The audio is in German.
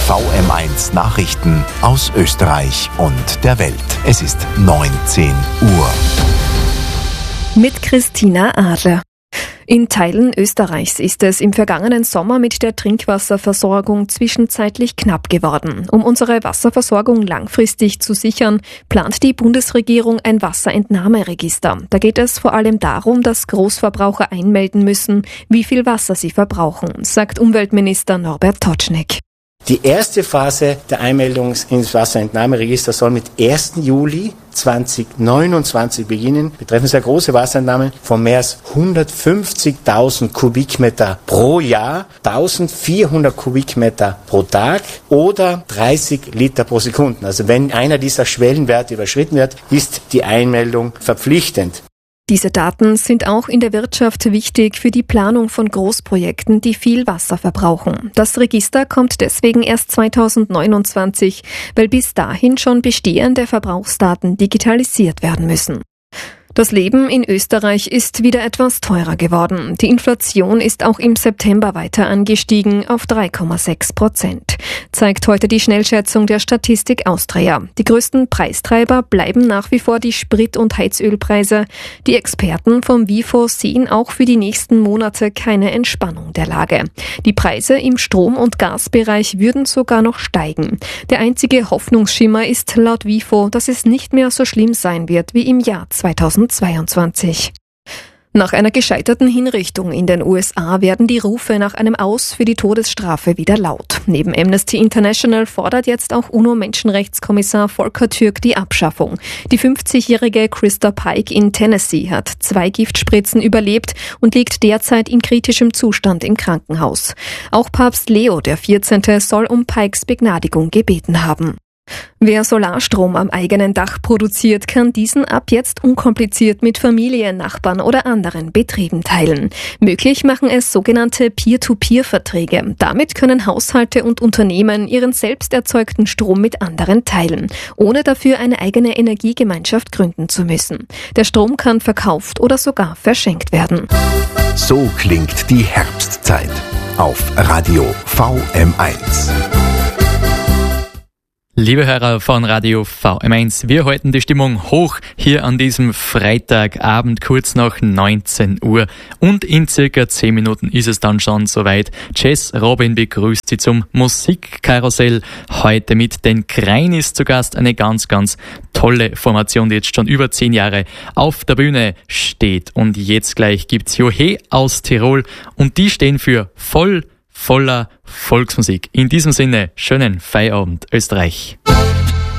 VM1 Nachrichten aus Österreich und der Welt. Es ist 19 Uhr. Mit Christina Adler. In Teilen Österreichs ist es im vergangenen Sommer mit der Trinkwasserversorgung zwischenzeitlich knapp geworden. Um unsere Wasserversorgung langfristig zu sichern, plant die Bundesregierung ein Wasserentnahmeregister. Da geht es vor allem darum, dass Großverbraucher einmelden müssen, wie viel Wasser sie verbrauchen, sagt Umweltminister Norbert Totschnig. Die erste Phase der Einmeldung ins Wasserentnahmeregister soll mit 1. Juli 2029 beginnen. Betreffen sehr große Wasserentnahmen von mehr als 150.000 Kubikmeter pro Jahr, 1.400 Kubikmeter pro Tag oder 30 Liter pro Sekunde. Also wenn einer dieser Schwellenwerte überschritten wird, ist die Einmeldung verpflichtend. Diese Daten sind auch in der Wirtschaft wichtig für die Planung von Großprojekten, die viel Wasser verbrauchen. Das Register kommt deswegen erst 2029, weil bis dahin schon bestehende Verbrauchsdaten digitalisiert werden müssen. Das Leben in Österreich ist wieder etwas teurer geworden. Die Inflation ist auch im September weiter angestiegen auf 3,6%, zeigt heute die Schnellschätzung der Statistik Austria. Die größten Preistreiber bleiben nach wie vor die Sprit- und Heizölpreise. Die Experten vom WIFO sehen auch für die nächsten Monate keine Entspannung der Lage. Die Preise im Strom- und Gasbereich würden sogar noch steigen. Der einzige Hoffnungsschimmer ist laut WIFO, dass es nicht mehr so schlimm sein wird wie im Jahr 2022. Nach einer gescheiterten Hinrichtung in den USA werden die Rufe nach einem Aus für die Todesstrafe wieder laut. Neben Amnesty International fordert jetzt auch UNO-Menschenrechtskommissar Volker Türk die Abschaffung. Die 50-jährige Krista Pike in Tennessee hat 2 Giftspritzen überlebt und liegt derzeit in kritischem Zustand im Krankenhaus. Auch Papst Leo XIV. Soll um Pikes Begnadigung gebeten haben. Wer Solarstrom am eigenen Dach produziert, kann diesen ab jetzt unkompliziert mit Familie, Nachbarn oder anderen Betrieben teilen. Möglich machen es sogenannte Peer-to-Peer-Verträge. Damit können Haushalte und Unternehmen ihren selbst erzeugten Strom mit anderen teilen, ohne dafür eine eigene Energiegemeinschaft gründen zu müssen. Der Strom kann verkauft oder sogar verschenkt werden. So klingt die Herbstzeit auf Radio VM1. Liebe Hörer von Radio VM1, wir halten die Stimmung hoch hier an diesem Freitagabend kurz nach 19 Uhr und in circa 10 Minuten ist es dann schon soweit. Jess Robin begrüßt Sie zum Musikkarussell. Heute mit den Kreinis zu Gast, eine ganz, ganz tolle Formation, die jetzt schon über 10 Jahre auf der Bühne steht. Und jetzt gleich gibt's Johe aus Tirol und die stehen für voller Volksmusik. In diesem Sinne, schönen Feierabend, Österreich.